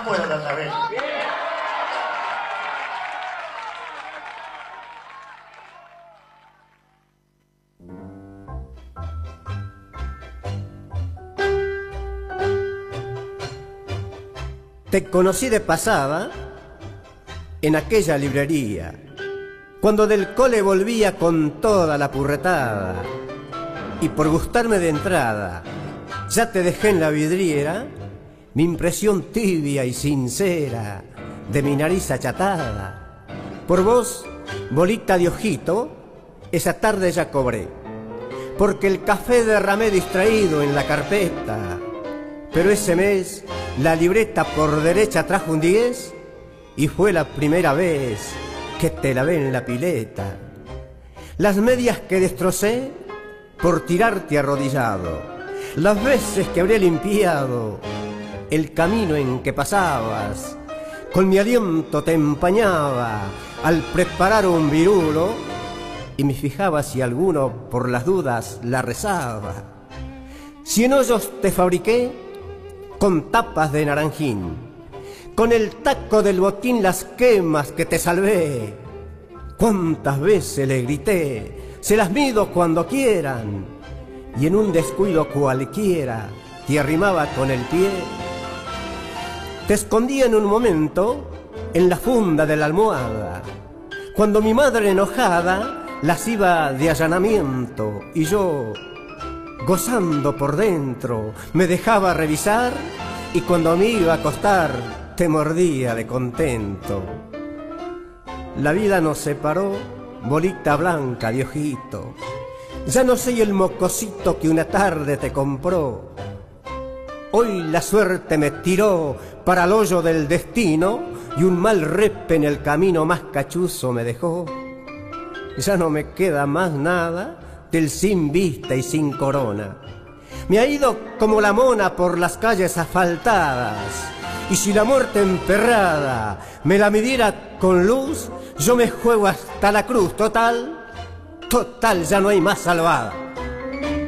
puedo cantar, ¿ves? Te conocí de pasada en aquella librería, cuando del cole volvía con toda la purretada, y por gustarme de entrada ya te dejé en la vidriera mi impresión tibia y sincera de mi nariz achatada. Por vos, bolita de ojito, esa tarde ya cobré, porque el café derramé distraído en la carpeta. Pero ese mes la libreta por derecha trajo un 10 y fue la primera vez que te lavé en la pileta. Las medias que destrocé por tirarte arrodillado, las veces que habré limpiado el camino en que pasabas, con mi aliento te empañaba al preparar un virulo y me fijaba si alguno por las dudas la rezaba. 100 hoyos te fabriqué con tapas de naranjín, con el taco del botín las quemas que te salvé. Cuántas veces le grité, se las mido cuando quieran, y en un descuido cualquiera te arrimaba con el pie. Te escondía en un momento en la funda de la almohada, cuando mi madre enojada las iba de allanamiento, y yo, gozando por dentro, me dejaba revisar, y cuando me iba a acostar te mordía de contento. La vida nos separó, bolita blanca de ojito. Ya no soy el mocosito que una tarde te compró. Hoy la suerte me tiró para el hoyo del destino, y un mal repe en el camino más cachuzo me dejó. Ya no me queda más nada del sin vista y sin corona. Me ha ido como la mona por las calles asfaltadas, y si la muerte emperrada me la midiera con luz, yo me juego hasta la cruz. Total, ya no hay más salvada.